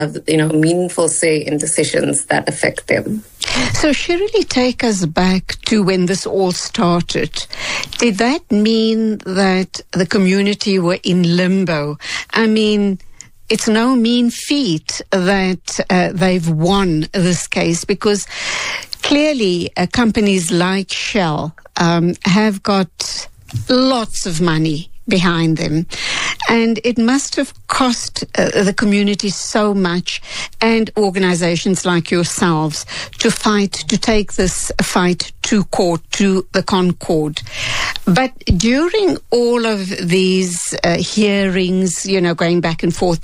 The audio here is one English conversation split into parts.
meaningful say in decisions that affect them. So Shirley, take us back to when this all started. Did that mean that the community were in limbo? I mean, it's no mean feat that they've won this case, because clearly companies like Shell have got lots of money behind them. And it must have cost the community so much, and organizations like yourselves, to take this fight to court, to the Concord. But during all of these hearings, going back and forth,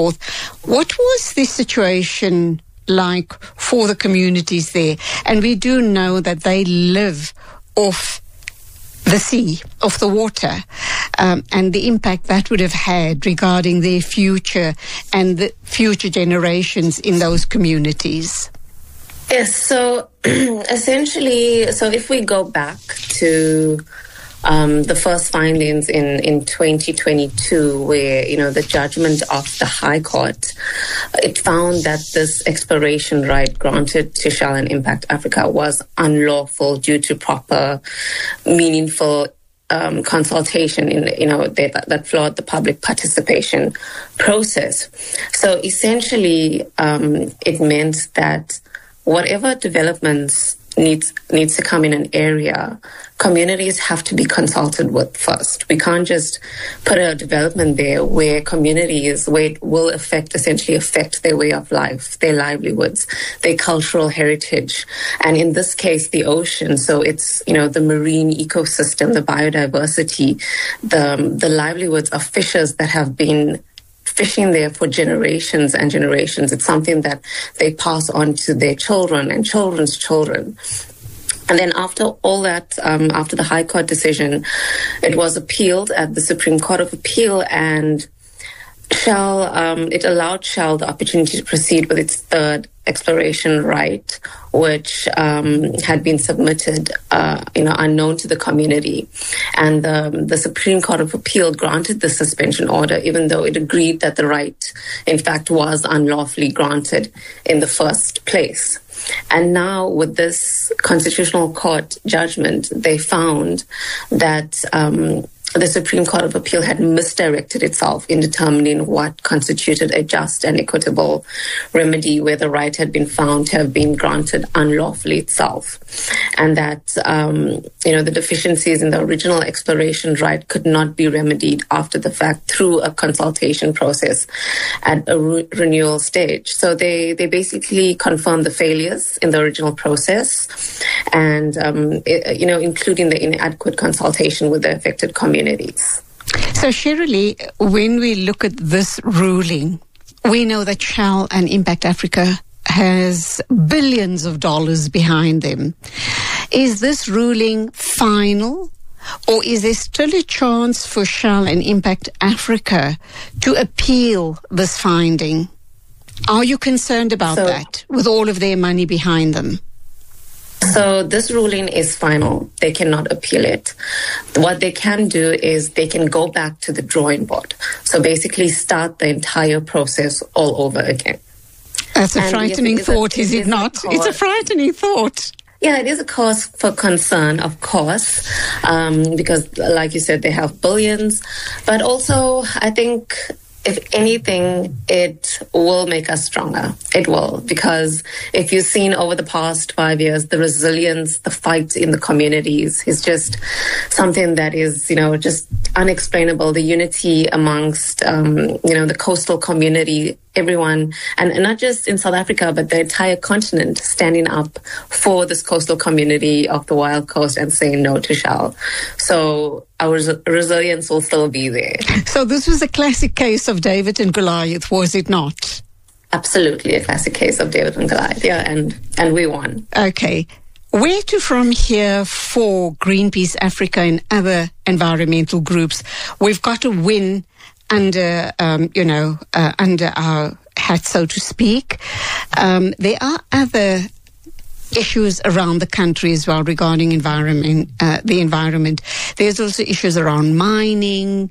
what was the situation like for the communities there? And we do know that they live off the sea, of the water, and the impact that would have had regarding their future and the future generations in those communities. Yes, so essentially, if we go back to the first findings in 2022, where, the judgment of the High Court, it found that this exploration right granted to Shell and Impact Africa was unlawful due to proper, meaningful consultation that flawed the public participation process. So essentially, it meant that whatever developments needs to come in an area, communities have to be consulted with first. We can't just put a development there where it will essentially affect their way of life, their livelihoods, their cultural heritage, and in this case, the ocean. So it's, the marine ecosystem, the biodiversity, the livelihoods of fishers that have been fishing there for generations and generations. It's something that they pass on to their children and children's children. And then after all that, after the High Court decision, it was appealed at the Supreme Court of Appeal, and Shell, it allowed Shell the opportunity to proceed with its third exploration right, which had been submitted, unknown to the community. And the Supreme Court of Appeal granted the suspension order, even though it agreed that the right, in fact, was unlawfully granted in the first place. And now with this Constitutional Court judgment, they found that the Supreme Court of Appeal had misdirected itself in determining what constituted a just and equitable remedy where the right had been found to have been granted unlawfully itself. And that, the deficiencies in the original exploration right could not be remedied after the fact through a consultation process at a renewal stage. So they basically confirmed the failures in the original process and, including the inadequate consultation with the affected communities. So, Shirley, when we look at this ruling, we know that Shell and Impact Africa has billions of dollars behind them. Is this ruling final, or is there still a chance for Shell and Impact Africa to appeal this finding? Are you concerned about that, with all of their money behind them? So this ruling is final. They cannot appeal it. What they can do is they can go back to the drawing board. So basically start the entire process all over again. That's a frightening thought, is it not? It's a frightening thought. Yeah, it is a cause for concern, of course, because like you said, they have billions. But also, I think, if anything, it will make us stronger. It will, because if you've seen over the past 5 years, the resilience, the fight in the communities is just something that is, just unexplainable. The unity amongst, the coastal community, everyone, and not just in South Africa, but the entire continent standing up for this coastal community of the Wild Coast and saying no to Shell. So our resilience will still be there. So this was a classic case of David and Goliath, was it not? Absolutely, a classic case of David and Goliath, yeah, and we won. Okay. Where to from here for Greenpeace Africa and other environmental groups? We've got to win under, under our hat, so to speak. There are other issues around the country as well regarding the environment. There's also issues around mining,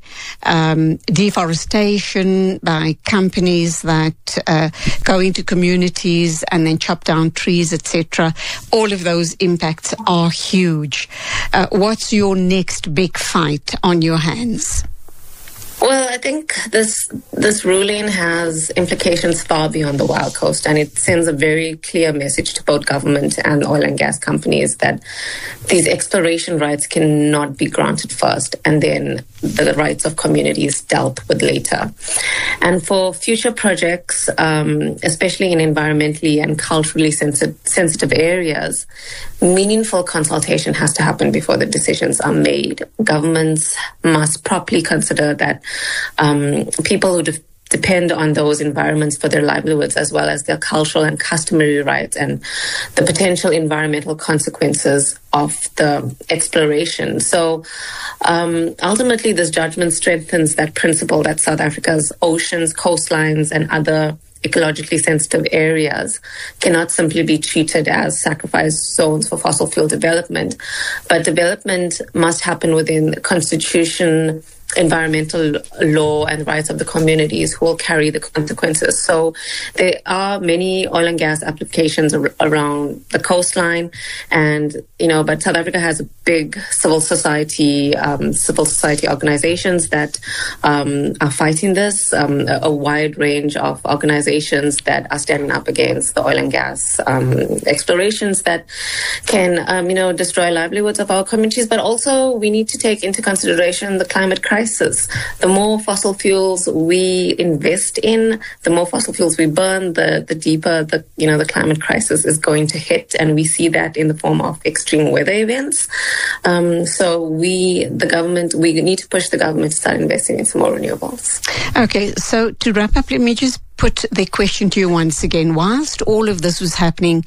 deforestation by companies that go into communities and then chop down trees, etc. All of those impacts are huge. What's your next big fight on your hands? Well, I think this ruling has implications far beyond the Wild Coast, and it sends a very clear message to both government and oil and gas companies that these exploration rights cannot be granted first, and then the rights of communities dealt with later. And for future projects, especially in environmentally and culturally sensitive areas, meaningful consultation has to happen before the decisions are made. Governments must properly consider that people who depend on those environments for their livelihoods, as well as their cultural and customary rights and the potential environmental consequences of the exploration. So ultimately, this judgment strengthens that principle that South Africa's oceans, coastlines, and other ecologically sensitive areas cannot simply be treated as sacrifice zones for fossil fuel development, but development must happen within the constitution, environmental law, and rights of the communities who will carry the consequences. So there are many oil and gas applications around the coastline, and but South Africa has a big civil society organizations that are fighting this. A wide range of organizations that are standing up against the oil and gas explorations that can destroy livelihoods of our communities. But also we need to take into consideration the climate crisis. The more fossil fuels we invest in, the more fossil fuels we burn, the deeper the climate crisis is going to hit, and we see that in the form of extreme weather events. So we need to push the government to start investing in some more renewables. Okay, so to wrap up, let me just put the question to you once again. Whilst all of this was happening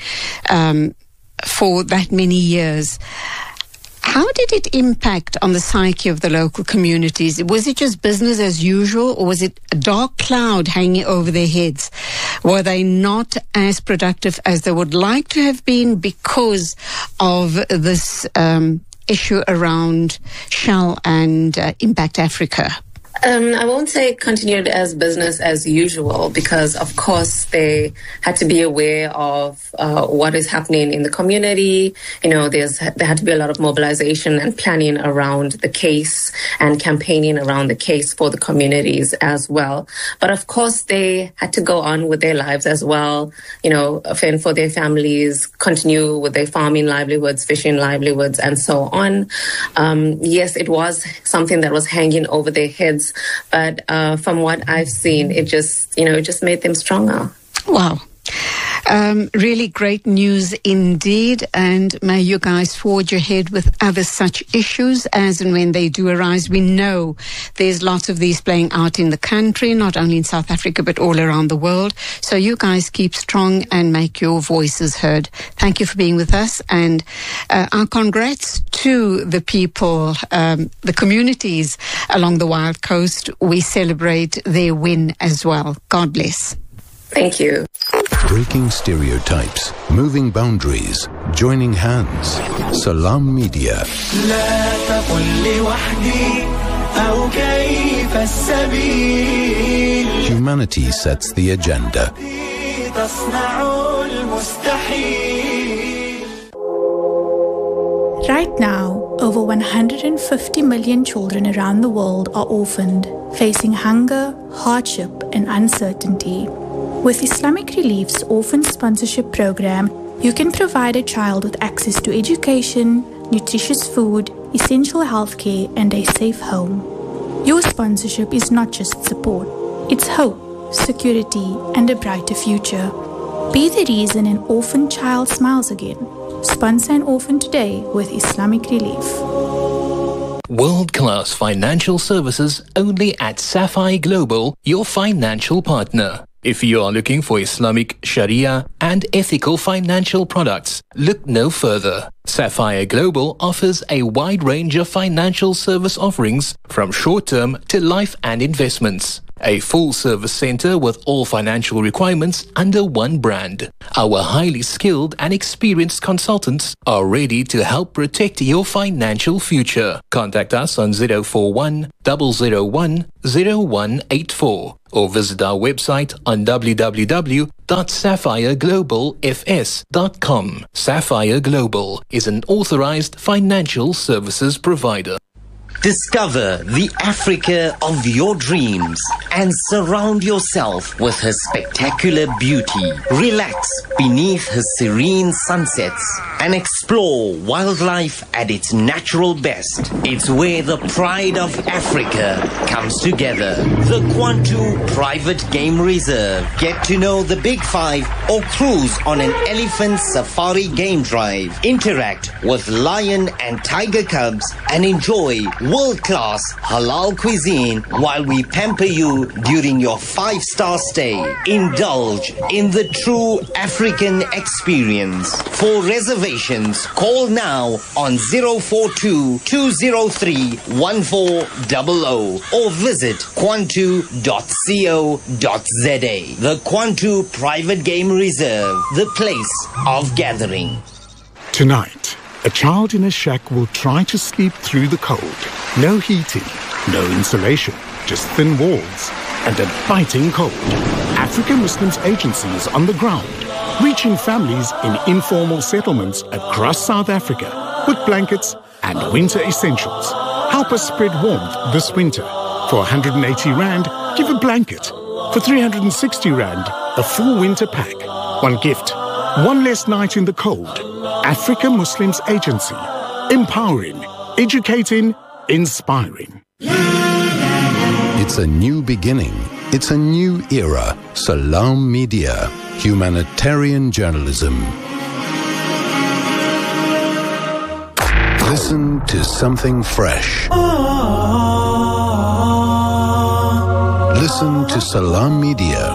for that many years, how did it impact on the psyche of the local communities? Was it just business as usual, or was it a dark cloud hanging over their heads? Were they not as productive as they would like to have been because of this issue around Shell and Impact Africa? I won't say continued as business as usual, because of course they had to be aware of what is happening in the community. There had to be a lot of mobilization and planning around the case and campaigning around the case for the communities as well. But of course they had to go on with their lives as well, fend for their families, continue with their farming livelihoods, fishing livelihoods, and so on. Yes, it was something that was hanging over their heads. But from what I've seen, it just made them stronger. Wow. Really great news indeed, and may you guys forge ahead with other such issues as and when they do arise. We know there's lots of these playing out in the country, not only in South Africa but all around the world. So you guys keep strong and make your voices heard. Thank you for being with us, and our congrats to the people, the communities along the Wild Coast. We celebrate their win as well. God bless. Thank you. Breaking stereotypes, moving boundaries, joining hands. Salam Media. Humanity sets the agenda. Right now, over 150 million children around the world are orphaned, facing hunger, hardship, and uncertainty. With Islamic Relief's Orphan Sponsorship Program, you can provide a child with access to education, nutritious food, essential healthcare, and a safe home. Your sponsorship is not just support, it's hope, security, and a brighter future. Be the reason an orphan child smiles again. Sponsor an orphan today with Islamic Relief. World-class financial services only at Sapphire Global, your financial partner. If you are looking for Islamic Sharia and ethical financial products, look no further. Sapphire Global offers a wide range of financial service offerings from short-term to life and investments. A full-service center with all financial requirements under one brand. Our highly skilled and experienced consultants are ready to help protect your financial future. Contact us on 041 001 0184 or visit our website on www.sapphireglobalfs.com. Sapphire Global is an authorized financial services provider. Discover the Africa of your dreams and surround yourself with her spectacular beauty. Relax beneath her serene sunsets and explore wildlife at its natural best. It's where the pride of Africa comes together. The Kwantu Private Game Reserve. Get to know the Big Five or cruise on an elephant safari game drive. Interact with lion and tiger cubs and enjoy world-class halal cuisine while we pamper you during your 5-star stay. Indulge in the true African experience. For reservations, call now on 042-203-1400 or visit kwantu.co.za. The Kwantu Private Game Reserve, the place of gathering. Tonight, a child in a shack will try to sleep through the cold. No heating, no insulation, just thin walls and a biting cold. African Muslims Agency is on the ground, reaching families in informal settlements across South Africa with blankets and winter essentials. Help us spread warmth this winter. For 180 Rand, give a blanket. For 360 Rand, a full winter pack. One gift, one less night in the cold. African Muslims Agency. Empowering, educating, inspiring. It's a new beginning. It's a new era. Salam Media. Humanitarian journalism. Listen to something fresh. Listen to Salam Media.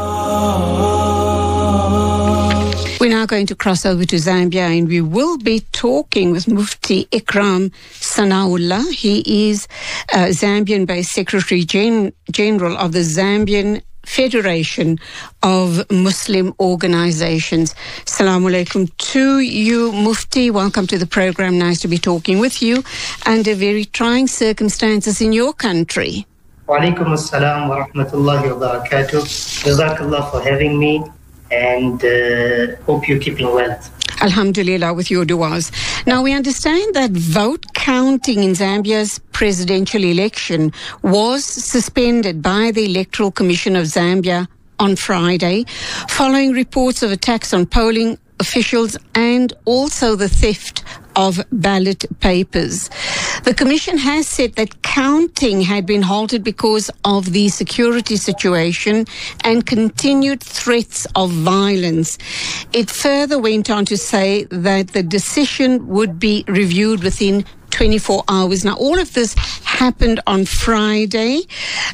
We're now going to cross over to Zambia and we will be talking with Mufti Ikram Sanaullah. He is Zambian-based Secretary General of the Zambian Federation of Muslim Organizations. Assalamu alaikum to you, Mufti. Welcome to the program. Nice to be talking with you under very trying circumstances in your country. Wa alaikum assalam wa rahmatullahi wa barakatuh. Jazakallah for having me. And hope you're keeping well. Alhamdulillah, with your du'as. Now, we understand that vote counting in Zambia's presidential election was suspended by the Electoral Commission of Zambia on Friday, following reports of attacks on polling officials and also the theft of ballot papers. The Commission has said that counting had been halted because of the security situation and continued threats of violence. It further went on to say that the decision would be reviewed within 24 hours. Now, all of this happened on Friday.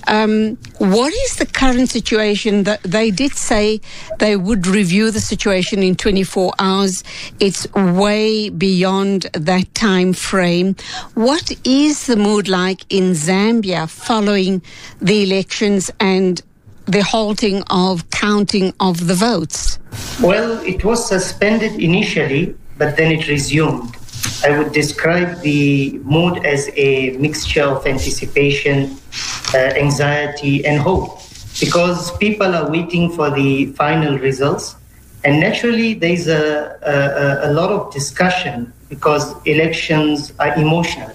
What is the current situation? That they did say they would review the situation in 24 hours. It's way beyond that time frame. What is the mood like in Zambia following the elections and the halting of counting of the votes? Well, it was suspended initially, but then it resumed. I would describe the mood as a mixture of anticipation, anxiety, and hope, because people are waiting for the final results. And naturally, there's a lot of discussion because elections are emotional.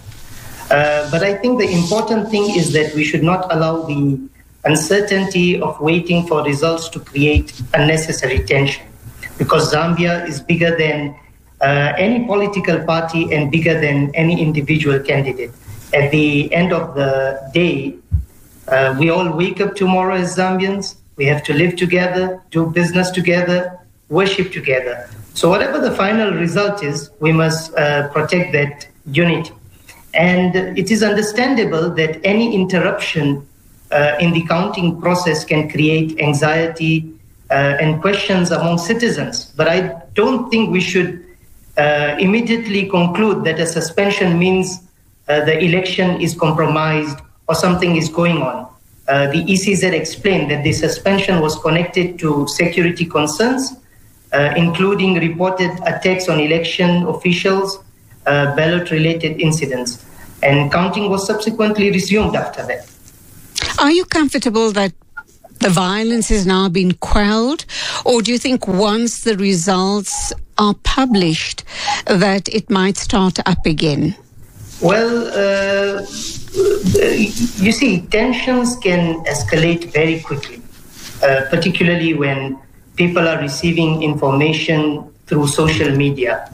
But I think the important thing is that we should not allow the uncertainty of waiting for results to create unnecessary tension, because Zambia is bigger than any political party and bigger than any individual candidate. At the end of the day, we all wake up tomorrow as Zambians. We have to live together, do business together, worship together. So whatever the final result is, we must protect that unity. And it is understandable that any interruption in the counting process can create anxiety, and questions among citizens. But I don't think we should immediately conclude that a suspension means the election is compromised or something is going on. The ECZ explained that the suspension was connected to security concerns, including reported attacks on election officials, ballot-related incidents. And counting was subsequently resumed after that. Are you comfortable that the violence has now been quelled? Or do you think once the results are published that it might start up again? Well, you see, tensions can escalate very quickly, particularly when people are receiving information through social media.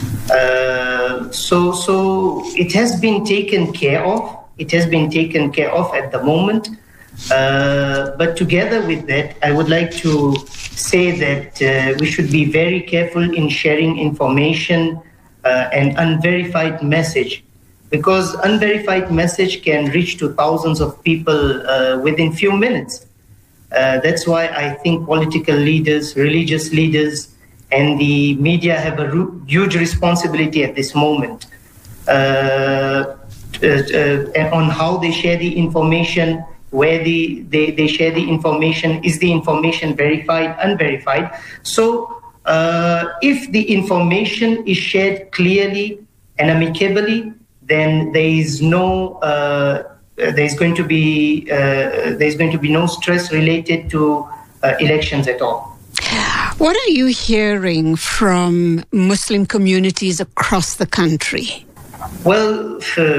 So it has been taken care of. It has been taken care of at the moment. But together with that, I would like to say that we should be very careful in sharing information and unverified message, because unverified message can reach to thousands of people within few minutes. That's why I think political leaders, religious leaders, and the media have a huge responsibility at this moment on how they share the information, where they share the information, is the information verified, unverified. So if the information is shared clearly and amicably, then there is no there's going to be no stress related to elections at all. What are you hearing from Muslim communities across the country? Well,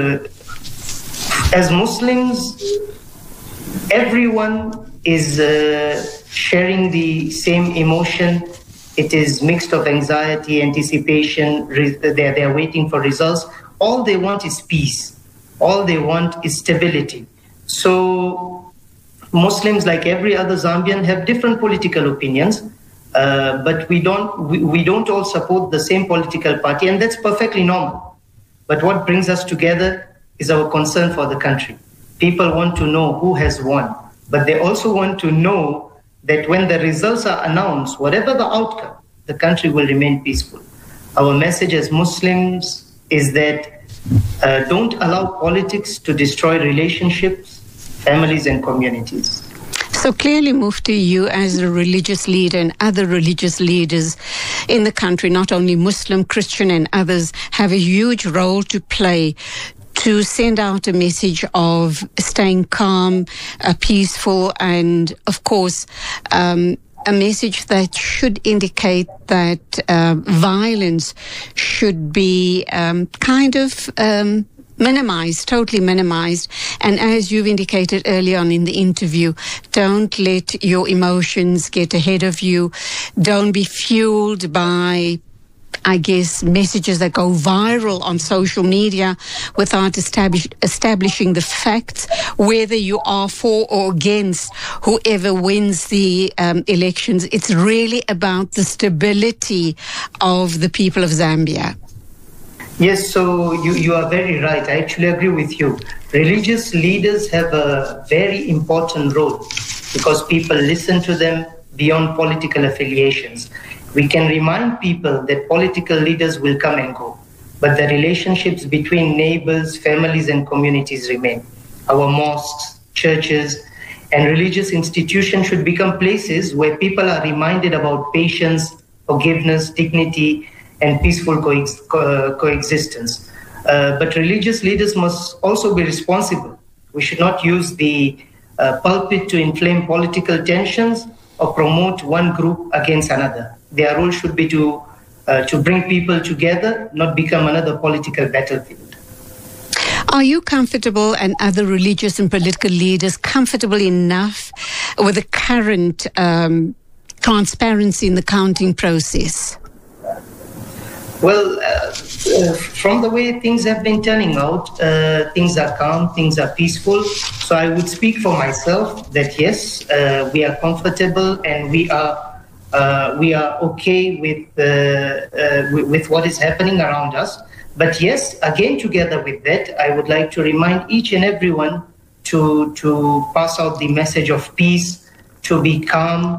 as Muslims, everyone is sharing the same emotion. It is mixed of anxiety, anticipation. They're waiting for results. All they want is peace. All they want is stability. So Muslims, like every other Zambian, have different political opinions, but we don't all support the same political party, and that's perfectly normal. But what brings us together is our concern for the country. People want to know who has won, but they also want to know that when the results are announced, whatever the outcome, the country will remain peaceful. Our message as Muslims is that don't allow politics to destroy relationships, families, and communities. So clearly, Mufti, you as a religious leader and other religious leaders in the country, not only Muslim, Christian, and others, have a huge role to play to send out a message of staying calm, peaceful, and, of course, a message that should indicate that violence should be minimized, totally minimized. And as you've indicated earlier on in the interview, don't let your emotions get ahead of you. Don't be fueled by, I guess, messages that go viral on social media without establishing the facts, whether you are for or against whoever wins the elections. It's really about the stability of the people of Zambia. Yes, so you are very right. I actually agree with you. Religious leaders have a very important role because people listen to them beyond political affiliations. We can remind people that political leaders will come and go, but the relationships between neighbors, families, and communities remain. Our mosques, churches, and religious institutions should become places where people are reminded about patience, forgiveness, dignity, and peaceful coexistence. But religious leaders must also be responsible. We should not use the pulpit to inflame political tensions or promote one group against another. Their role should be to bring people together, not become another political battlefield. Are you comfortable, and other religious and political leaders comfortable enough with the current transparency in the counting process? Well, from the way things have been turning out, things are calm, things are peaceful. So I would speak for myself that yes, we are comfortable and we are okay with what is happening around us. But yes, again, together with that, I would like to remind each and everyone to pass out the message of peace, to be calm,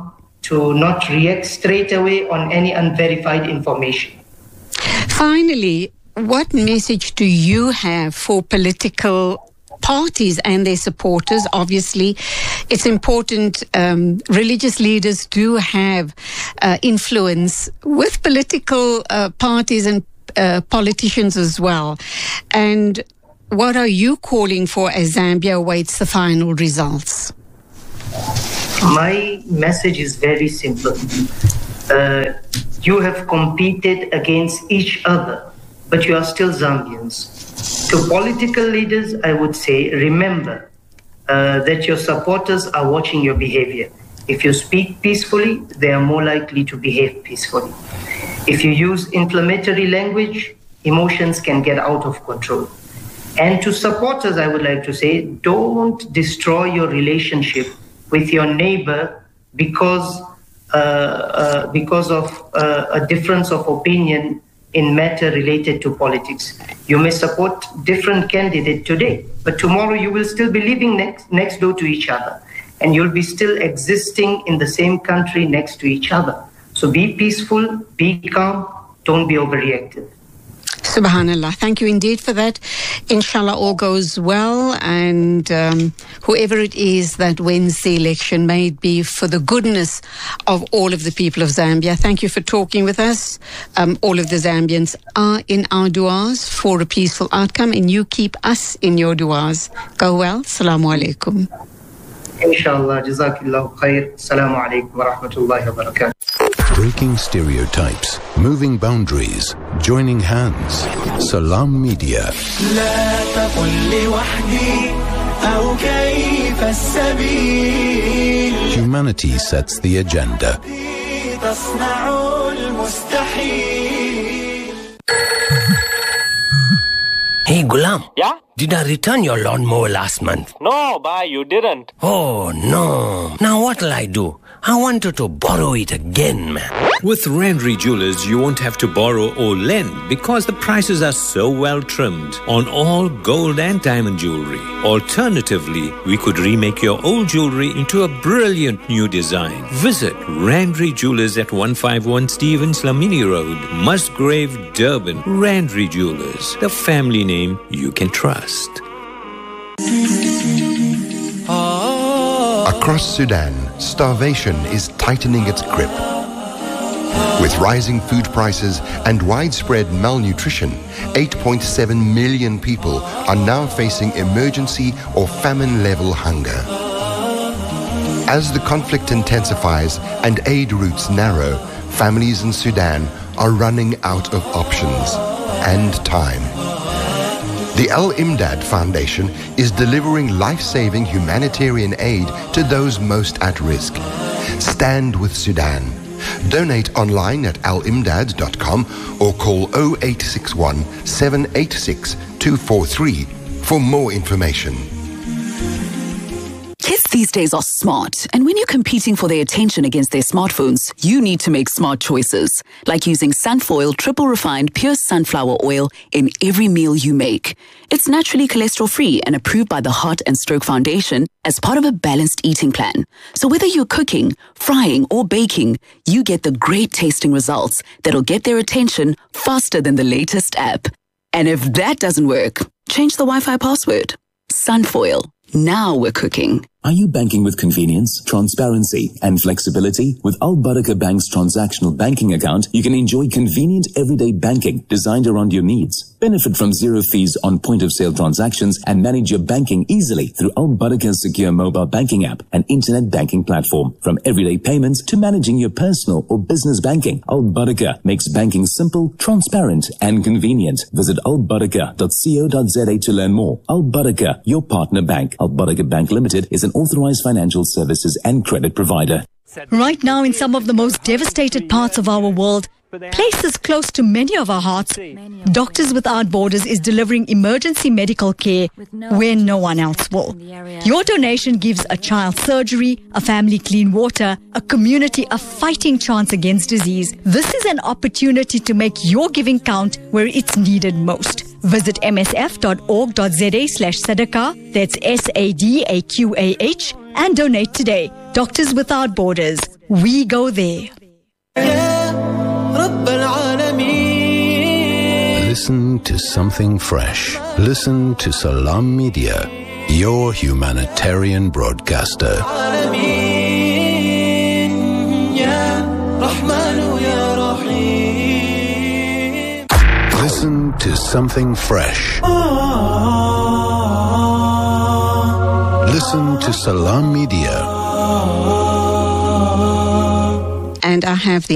to not react straight away on any unverified information. Finally, what message do you have for political parties and their supporters? Obviously, it's important. Religious leaders do have influence with political parties and politicians as well. And what are you calling for as Zambia awaits the final results? My message is very simple. You have competed against each other, but you are still Zambians. To political leaders, I would say, remember that your supporters are watching your behavior. If you speak peacefully, they are more likely to behave peacefully. If you use inflammatory language, emotions can get out of control. And to supporters, I would like to say, don't destroy your relationship with your neighbor because of a difference of opinion in matter related to politics. You may support different candidate today, but tomorrow you will still be living next door to each other, and you'll be still existing in the same country next to each other. So be peaceful, be calm, don't be overreactive. Subhanallah. Thank you indeed for that. Inshallah, all goes well, and whoever it is that wins the election, may it be for the goodness of all of the people of Zambia. Thank you for talking with us. All of the Zambians are in our du'as for a peaceful outcome, and you keep us in your du'as. Go well. Assalamu alaikum. Inshallah. Jazakillahu khair. Assalamu alaikum wa rahmatullahi wa barakatuh. Breaking stereotypes, moving boundaries, joining hands. Salam Media. Humanity sets the agenda. Hey, Ghulam. Yeah? Did I return your lawnmower last month? No, bhai, you didn't. Oh, no. Now what'll I do? I wanted to borrow it again, man. With Randry Jewelers, you won't have to borrow or lend because the prices are so well trimmed on all gold and diamond jewelry. Alternatively, we could remake your old jewelry into a brilliant new design. Visit Randry Jewelers at 151 Stevens Lamini Road, Musgrave, Durban. Randry Jewelers, the family name you can trust. Across Sudan, starvation is tightening its grip. With rising food prices and widespread malnutrition, 8.7 million people are now facing emergency or famine-level hunger. As the conflict intensifies and aid routes narrow, families in Sudan are running out of options and time. The Al-Imdad Foundation is delivering life-saving humanitarian aid to those most at risk. Stand with Sudan. Donate online at alimdad.com or call 0861 786 243 for more information. Kids these days are smart, and when you're competing for their attention against their smartphones, you need to make smart choices, like using Sunfoil triple refined pure sunflower oil in every meal you make. It's naturally cholesterol-free and approved by the Heart and Stroke Foundation as part of a balanced eating plan. So whether you're cooking, frying, or baking, you get the great tasting results that'll get their attention faster than the latest app. And if that doesn't work, change the Wi-Fi password. Sunfoil. Now we're cooking. Are you banking with convenience, transparency, and flexibility? With Al Barakah Bank's transactional banking account, you can enjoy convenient everyday banking designed around your needs. Benefit from zero fees on point-of-sale transactions and manage your banking easily through Al Barakah's secure mobile banking app and internet banking platform. From everyday payments to managing your personal or business banking, Al Barakah makes banking simple, transparent, and convenient. Visit albarakah.co.za to learn more. Al Barakah, your partner bank. Al Barakah Bank Limited is an authorized financial services and credit provider. Right now, in some of the most devastated parts of our world, places close to many of our hearts, Doctors Without Borders is delivering emergency medical care where no one else will. Your donation gives a child surgery, a family clean water, a community a fighting chance against disease. This is an opportunity to make your giving count where it's needed most. Visit msf.org.za/sadaqah, that's SADAQAH, and donate today. Doctors Without Borders, We go there. Listen to something fresh. Listen to Salam Media, your humanitarian broadcaster. Listen to something fresh. Listen to Salam Media. And I have the